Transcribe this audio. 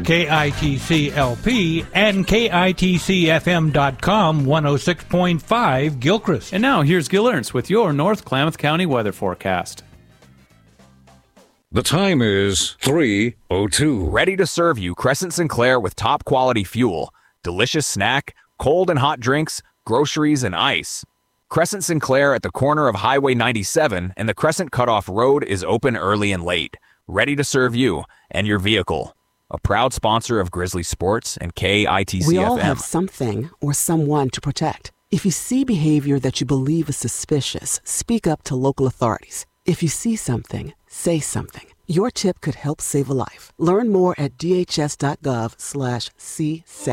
KITC-LP and KITCFM.com 106.5 Gilchrist. And now here's Gil Ernst with your North Klamath County weather forecast. The time is 3:02. Ready to serve you Crescent Sinclair with top quality fuel, delicious snack, cold and hot drinks, groceries, and ice. Crescent Sinclair at the corner of Highway 97 and the Crescent Cutoff Road is open early and late. Ready to serve you and your vehicle. A proud sponsor of Grizzly Sports and KITC-FM. We all have something or someone to protect. If you see behavior that you believe is suspicious, speak up to local authorities. If you see something, say something. Your tip could help save a life. Learn more at dhs.gov/see-say.